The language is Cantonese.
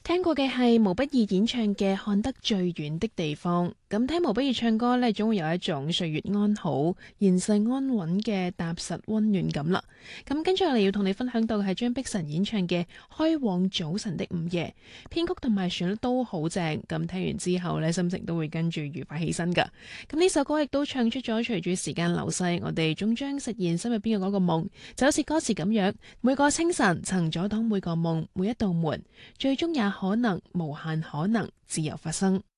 聽過嘅係毛不易演唱嘅《看得最遠的地方》。咁聽毛不易唱歌呢，總會有一種歲月安好、現世安穩嘅踏實溫暖感啦。咁跟住我哋要同你分享到嘅係張碧晨演唱嘅《開往早晨的午夜》，編曲同埋旋律都好正。咁聽完之後呢，心情都會跟住愉快起身噶。咁呢首歌亦都唱出咗隨住時間流逝，我哋終將實現心入邊嘅嗰個夢，就好似歌詞咁樣，每個清晨曾阻擋每個夢，每一道門，最終也可能無限可能自由發生。